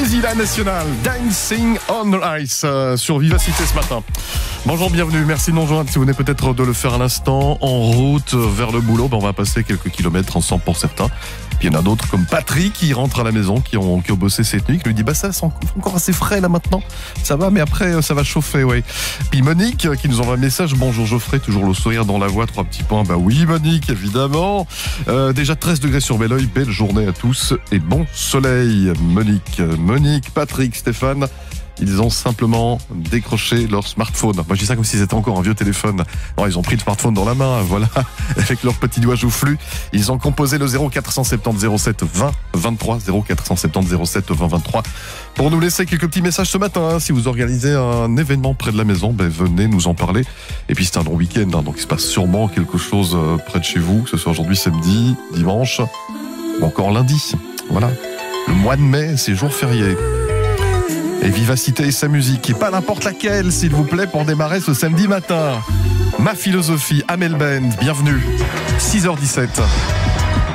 Godzilla National, Dancing on Ice sur Vivacité ce matin. Bonjour, bienvenue, merci de nous rejoindre. Si vous venez peut-être de le faire à l'instant, en route vers le boulot, on va passer quelques kilomètres ensemble pour certains. Puis il y en a d'autres comme Patrick qui rentre à la maison, qui ont bossé cette nuit, qui lui dit ça sent encore assez frais là maintenant, ça va, mais après ça va chauffer, ouais. Puis Monique qui nous envoie un message, bonjour Geoffrey, toujours le sourire dans la voix, 3 petits points, oui Monique évidemment. Déjà 13 degrés sur Belleuil, belle journée à tous et bon soleil. Monique, Patrick, Stéphane, ils ont simplement décroché leur smartphone. Moi, je dis ça comme si c'était encore un vieux téléphone. Non, ils ont pris le smartphone dans la main, voilà, avec leurs petits doigts joufflus. Ils ont composé le 0470 07 20 23, 0470 07 20 23, pour nous laisser quelques petits messages ce matin. Si vous organisez un événement près de la maison, venez nous en parler. Et puis, c'est un long week-end, donc il se passe sûrement quelque chose près de chez vous, que ce soit aujourd'hui, samedi, dimanche, ou encore lundi. Voilà. Le mois de mai, c'est jour férié. Et Vivacité et sa musique, et pas n'importe laquelle, s'il vous plaît, pour démarrer ce samedi matin. Ma philosophie, Amel Bent, bienvenue, 6h17.